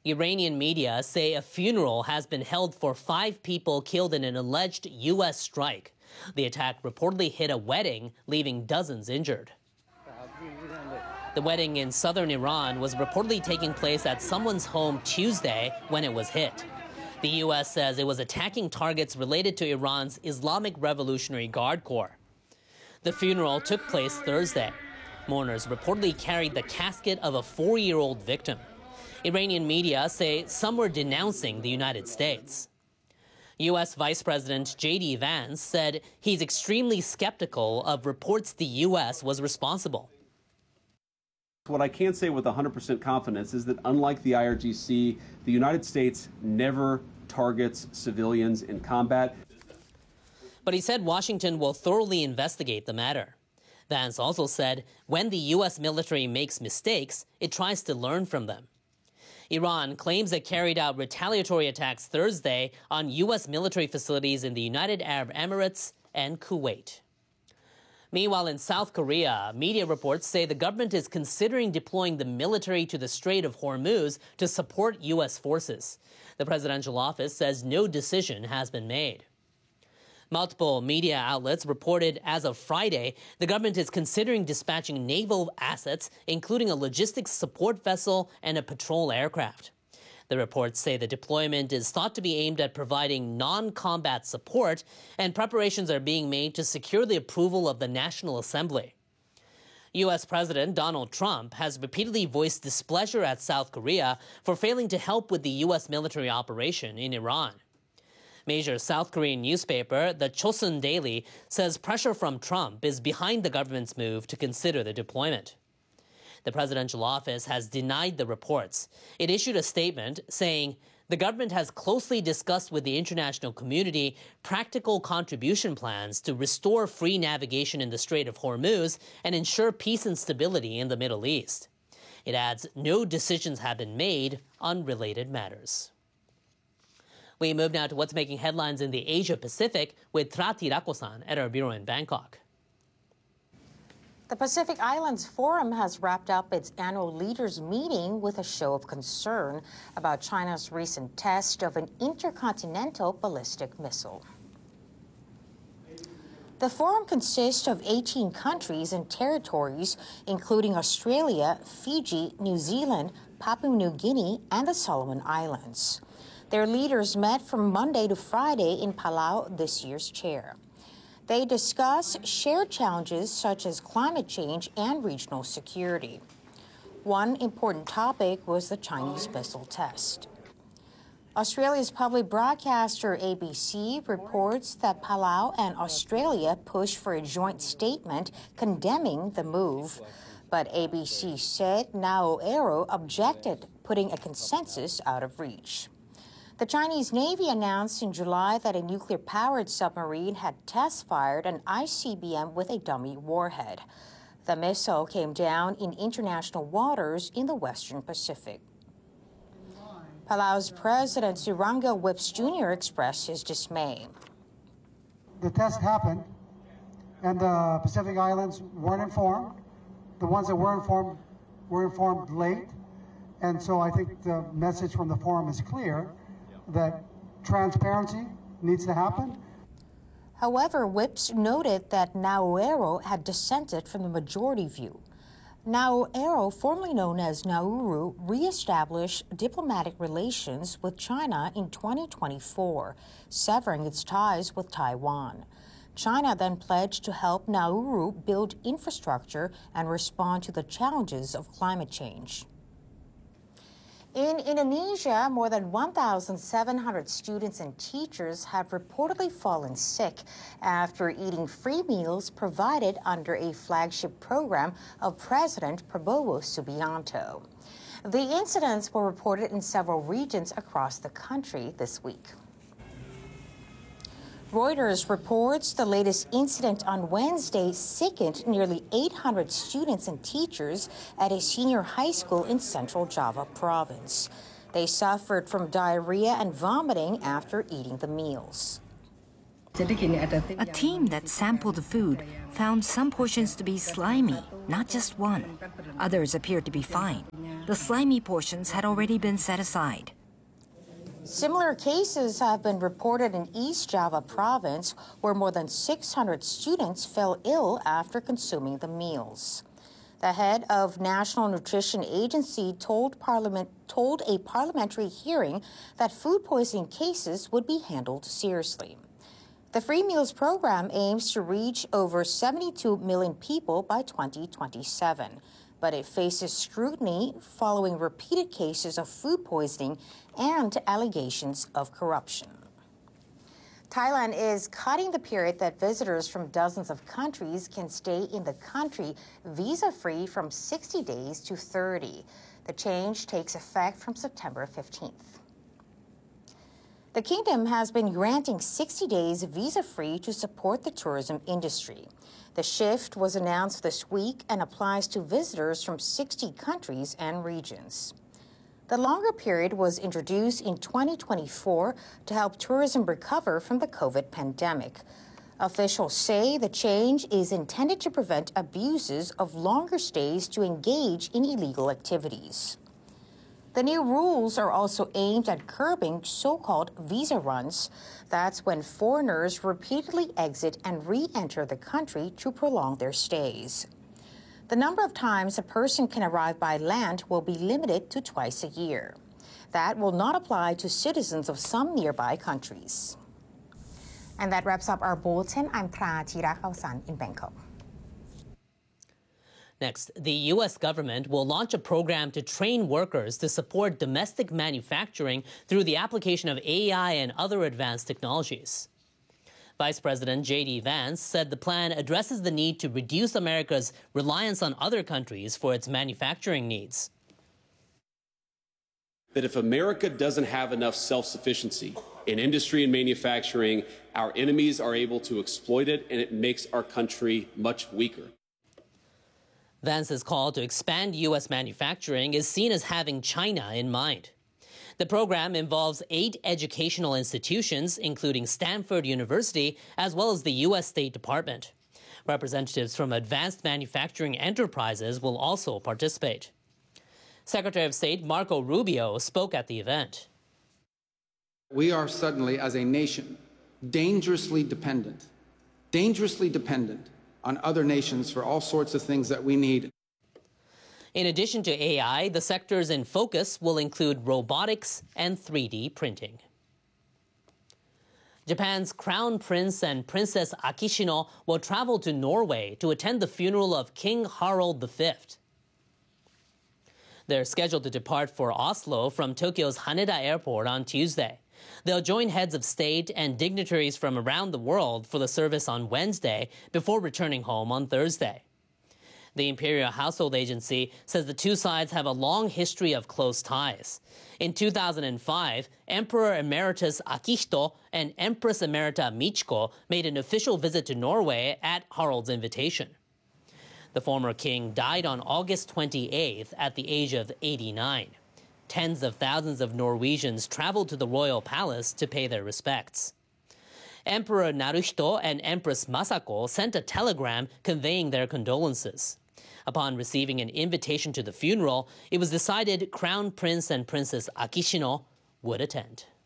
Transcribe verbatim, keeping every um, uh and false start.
Iranian media say a funeral has been held for five people killed in an alleged U S strike. The attack reportedly hit a wedding, leaving dozens injured. The wedding in southern Iran was reportedly taking place at someone's home Tuesday when it was hit. The U S says it was attacking targets related to Iran's Islamic Revolutionary Guard Corps. The funeral took place Thursday. Mourners reportedly carried the casket of a four-year-old victim. Iranian media say some were denouncing the United States. U S Vice President J D Vance said he's extremely skeptical of reports the U S was responsible. What I can say with one hundred percent confidence is that unlike the I R G C, the United States never targets civilians in combat. But he said Washington will thoroughly investigate the matter. Vance also said when the U S military makes mistakes, it tries to learn from them. Iran claims it carried out retaliatory attacks Thursday on U S military facilities in the United Arab Emirates and Kuwait. Meanwhile, in South Korea, media reports say the government is considering deploying the military to the Strait of Hormuz to support U S forces. The presidential office says no decision has been made. Multiple media outlets reported as of Friday, the government is considering dispatching naval assets, including a logistics support vessel and a patrol aircraft. The reports say the deployment is thought to be aimed at providing non-combat support, and preparations are being made to secure the approval of the National Assembly. U S President Donald Trump has repeatedly voiced displeasure at South Korea for failing to help with the U S military operation in Iran. Major South Korean newspaper, the Chosun Daily, says pressure from Trump is behind the government's move to consider the deployment. The presidential office has denied the reports. It issued a statement saying the government has closely discussed with the international community practical contribution plans to restore free navigation in the Strait of Hormuz and ensure peace and stability in the Middle East. It adds no decisions have been made on related matters. We move now to what's making headlines in the Asia-Pacific with Trati Rakosan at our bureau in Bangkok. The Pacific Islands Forum has wrapped up its annual leaders' meeting with a show of concern about China's recent test of an intercontinental ballistic missile. The forum consists of eighteen countries and territories, including Australia, Fiji, New Zealand, Papua New Guinea, and the Solomon Islands. Their leaders met from Monday to Friday in Palau, this year's chair. They discuss shared challenges such as climate change and regional security. One important topic was the Chinese missile test. Australia's public broadcaster A B C reports that Palau and Australia pushed for a joint statement condemning the move. But A B C said Nao Aero objected, putting a consensus out of reach. The Chinese Navy announced in July that a nuclear-powered submarine had test-fired an I C B M with a dummy warhead. The missile came down in international waters in the Western Pacific. Palau's President Tsvangirai Whipps Junior expressed his dismay. The test happened, and the Pacific Islands weren't informed. The ones that were informed were informed late, and so I think the message from the forum is clear that transparency needs to happen. However, Whipps noted that Nao Aero had dissented from the majority view. Nao Aero, formerly known as Nauru, re-established diplomatic relations with China in twenty twenty-four, severing its ties with Taiwan. China then pledged to help Nauru build infrastructure and respond to the challenges of climate change. In Indonesia, more than one thousand seven hundred students and teachers have reportedly fallen sick after eating free meals provided under a flagship program of President Prabowo Subianto. The incidents were reported in several regions across the country this week. Reuters reports the latest incident on Wednesday sickened nearly eight hundred students and teachers at a senior high school in central Java province. They suffered from diarrhea and vomiting after eating the meals. A team that sampled the food found some portions to be slimy, not just one. Others appeared to be fine. The slimy portions had already been set aside. Similar cases have been reported in East Java province, where more than six hundred students fell ill after consuming the meals. The head of National Nutrition Agency told Parliament told a parliamentary hearing that food poisoning cases would be handled seriously. The Free Meals program aims to reach over seventy-two million people by twenty twenty-seven, but it faces scrutiny following repeated cases of food poisoning and allegations of corruption. Thailand is cutting the period that visitors from dozens of countries can stay in the country visa-free from sixty days to thirty. The change takes effect from September fifteenth. The kingdom has been granting sixty days visa-free to support the tourism industry. The shift was announced this week and applies to visitors from sixty countries and regions. The longer period was introduced in twenty twenty-four to help tourism recover from the COVID pandemic. Officials say the change is intended to prevent abuses of longer stays to engage in illegal activities. The new rules are also aimed at curbing so-called visa runs. That's when foreigners repeatedly exit and re-enter the country to prolong their stays. The number of times a person can arrive by land will be limited to twice a year. That will not apply to citizens of some nearby countries. And that wraps up our bulletin. I'm Pratira Kausan in Bangkok. Next, the U S government will launch a program to train workers to support domestic manufacturing through the application of A I and other advanced technologies. Vice President J D Vance said the plan addresses the need to reduce America's reliance on other countries for its manufacturing needs. That if America doesn't have enough self-sufficiency in industry and manufacturing, our enemies are able to exploit it, and it makes our country much weaker. Vance's call to expand U S manufacturing is seen as having China in mind. The program involves eight educational institutions, including Stanford University, as well as the U S State Department. Representatives from advanced manufacturing enterprises will also participate. Secretary of State Marco Rubio spoke at the event. We are suddenly, as a nation, dangerously dependent, dangerously dependent on other nations for all sorts of things that we need. In addition to A I, the sectors in focus will include robotics and three D printing. Japan's Crown Prince and Princess Akishino will travel to Norway to attend the funeral of King Harald the Fifth. They're scheduled to depart for Oslo from Tokyo's Haneda Airport on Tuesday. They'll join heads of state and dignitaries from around the world for the service on Wednesday before returning home on Thursday. The Imperial Household Agency says the two sides have a long history of close ties. In two thousand five, Emperor Emeritus Akihito and Empress Emerita Michiko made an official visit to Norway at Harald's invitation. The former king died on August twenty-eighth at the age of eighty-nine. Tens of thousands of Norwegians traveled to the royal palace to pay their respects. Emperor Naruhito and Empress Masako sent a telegram conveying their condolences. Upon receiving an invitation to the funeral, it was decided Crown Prince and Princess Akishino would attend.